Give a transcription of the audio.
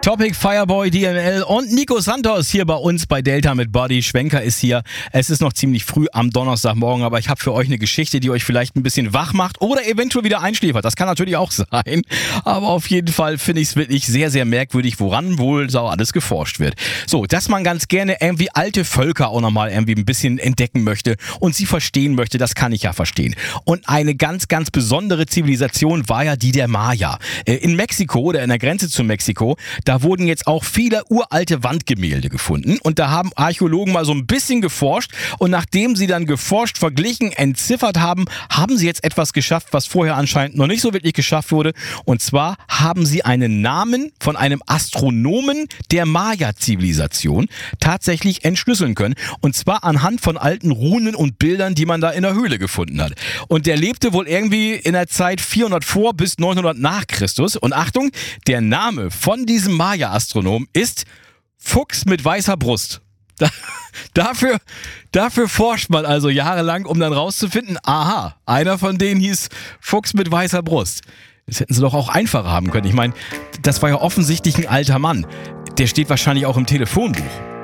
Topic, Fireboy, DML und Nico Santos hier bei uns bei Delta mit Body. Schwenker ist hier. Es ist noch ziemlich früh am Donnerstagmorgen, aber ich habe für euch eine Geschichte, die euch vielleicht ein bisschen wach macht oder eventuell wieder einschläfert. Das kann natürlich auch sein. Aber auf jeden Fall finde ich es wirklich sehr, sehr merkwürdig, woran wohl so alles geforscht wird. So, dass man ganz gerne irgendwie alte Völker auch nochmal irgendwie ein bisschen entdecken möchte und sie verstehen möchte, das kann ich ja verstehen. Und eine ganz, ganz besondere Zivilisation war ja die der Maya. In Mexiko oder in der Grenze zu Mexiko, da wurden jetzt auch viele uralte Wandgemälde gefunden und da haben Archäologen mal so ein bisschen geforscht und nachdem sie dann geforscht, verglichen, entziffert haben, haben sie jetzt etwas geschafft, was vorher anscheinend noch nicht so wirklich geschafft wurde, und zwar haben sie einen Namen von einem Astronomen der Maya-Zivilisation tatsächlich entschlüsseln können, und zwar anhand von alten Runen und Bildern, die man da in der Höhle gefunden hat. Und der lebte wohl irgendwie in der Zeit 400 vor bis 900 nach Christus, und Achtung, der Name von diesem Maya-Astronom ist Fuchs mit weißer Brust. Dafür forscht man also jahrelang, um dann rauszufinden, aha, einer von denen hieß Fuchs mit weißer Brust. Das hätten sie doch auch einfacher haben können. Ich meine, das war ja offensichtlich ein alter Mann. Der steht wahrscheinlich auch im Telefonbuch.